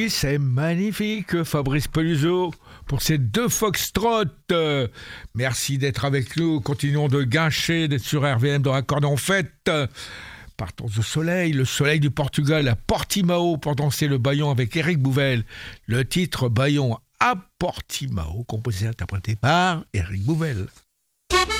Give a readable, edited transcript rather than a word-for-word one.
oui, c'est magnifique, Fabrice Peluso, pour ces 2 foxtrots. Merci d'être avec nous. Continuons de gâcher, d'être sur RVM dans Accordéon Fête. Partons au soleil, le soleil du Portugal, à Portimao, pour danser le baillon avec Éric Bouvel. Le titre Baillon à Portimao, composé et interprété par Éric Bouvel.